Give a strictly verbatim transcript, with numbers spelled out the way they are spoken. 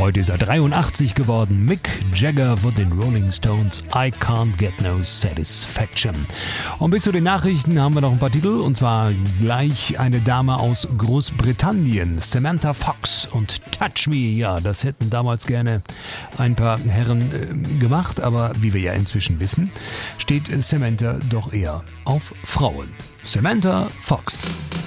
Heute ist er dreiundachtzig geworden. Mick Jagger von den Rolling Stones, I Can't Get No Satisfaction. Und bis zu den Nachrichten haben wir noch ein paar Titel, und zwar gleich eine Dame aus Großbritannien, Samantha Fox und Touch Me. Ja, das hätten damals gerne ein paar Herren äh, gemacht, aber wie wir ja inzwischen wissen, steht Samantha doch eher auf Frauen. Samantha Fox.